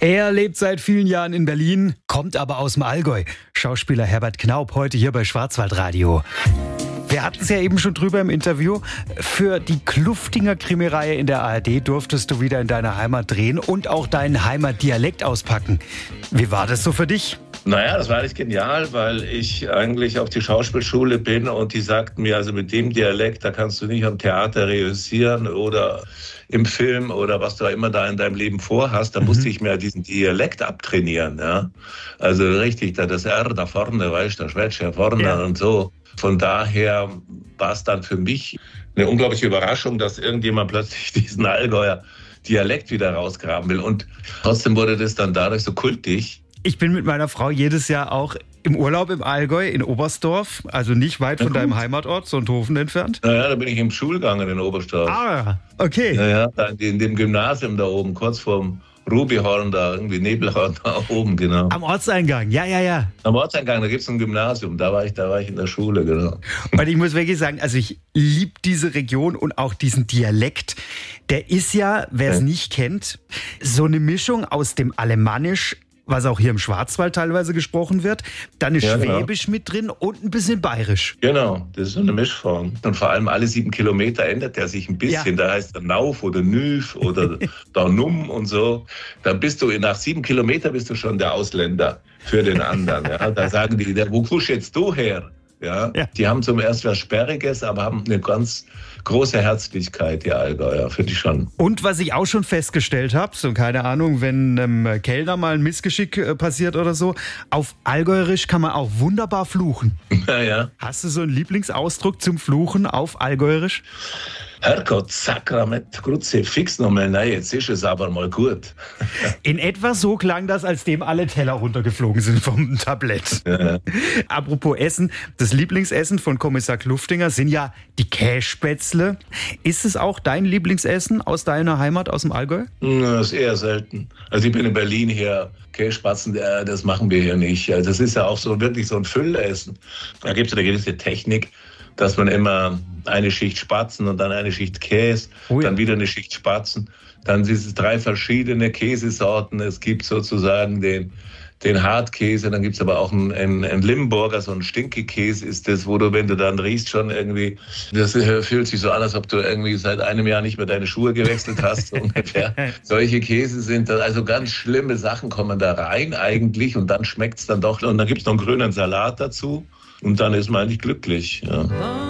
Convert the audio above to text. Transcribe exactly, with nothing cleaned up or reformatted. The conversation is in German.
Er lebt seit vielen Jahren in Berlin, kommt aber aus dem Allgäu. Schauspieler Herbert Knaub heute hier bei Schwarzwaldradio. Wir hatten es ja eben schon drüber im Interview. Für die Kluftinger Krimireihe in der A R D durftest du wieder in deiner Heimat drehen und auch deinen Heimatdialekt auspacken. Wie war das so für dich? Naja, das war eigentlich genial, weil ich eigentlich auf die Schauspielschule bin und die sagten mir, also mit dem Dialekt, da kannst du nicht am Theater reüssieren oder im Film oder was du immer da in deinem Leben vorhast. Da mhm. musste ich mir diesen Dialekt abtrainieren. Ja? Also richtig, da das R da vorne, weißt du, da schwätzt ja vorne ja. und so. Von daher war es dann für mich eine unglaubliche Überraschung, dass irgendjemand plötzlich diesen Allgäuer Dialekt wieder rausgraben will. Und trotzdem wurde das dann dadurch so kultig. Ich bin mit meiner Frau jedes Jahr auch im Urlaub im Allgäu in Oberstdorf, also nicht weit von deinem Heimatort, Sonthofen entfernt. Naja, da bin ich im Schulgang in Oberstdorf. Ah, okay. Naja, in dem Gymnasium da oben, kurz vorm Rubihorn da, irgendwie Nebelhorn da oben, genau. Am Ortseingang, ja, ja, ja. Am Ortseingang, da gibt es ein Gymnasium, da war ich, da war ich in der Schule, genau. Und ich muss wirklich sagen, also ich liebe diese Region und auch diesen Dialekt. Der ist ja, wer es ja. nicht kennt, so eine Mischung aus dem Alemannisch, was auch hier im Schwarzwald teilweise gesprochen wird. Dann ist ja, Schwäbisch genau. mit drin und ein bisschen Bayerisch. Genau, das ist so eine Mischform. Und vor allem alle sieben Kilometer ändert der sich ein bisschen. Ja. Da heißt der Nauf oder Nüf oder der Numm und so. Dann bist du, nach sieben Kilometer bist du schon der Ausländer für den anderen. Ja. Da sagen die, wo kommst jetzt du her? Ja, ja. Die haben zum ersten was Sperriges, aber haben eine ganz große Herzlichkeit, die Allgäuer, finde ich schon. Und was ich auch schon festgestellt habe, so keine Ahnung, wenn einem Kellner mal ein Missgeschick äh, passiert oder so, auf Allgäuerisch kann man auch wunderbar fluchen. Ja, ja. Hast du so einen Lieblingsausdruck zum Fluchen auf Allgäuerisch? Herrgott, Sakrament, Kruzifix nochmal, nein, jetzt ist es aber mal gut. In etwa so klang das, als dem alle Teller runtergeflogen sind vom Tablett. Ja. Apropos Essen, das Lieblingsessen von Kommissar Kluftinger sind ja die Kässpätzle. Ist es auch dein Lieblingsessen aus deiner Heimat, aus dem Allgäu? Das ist eher selten. Also ich bin in Berlin hier, Kässpätzle, das machen wir hier nicht. Das ist ja auch so wirklich so ein Füllessen. Da gibt es eine gewisse Technik, dass man immer eine Schicht Spatzen und dann eine Schicht Käse, oh ja. dann wieder eine Schicht Spatzen. Dann sind es drei verschiedene Käsesorten. Es gibt sozusagen den, den Hartkäse, dann gibt es aber auch einen, einen, einen Limburger, so ein Stinkekäse ist das, wo du, wenn du dann riechst, schon irgendwie, das fühlt sich so an, als ob du irgendwie seit einem Jahr nicht mehr deine Schuhe gewechselt hast. So ungefähr. Solche Käse sind dann, also ganz schlimme Sachen kommen da rein eigentlich und dann schmeckt es dann doch. Und dann gibt es noch einen grünen Salat dazu und dann ist man eigentlich glücklich. Ja.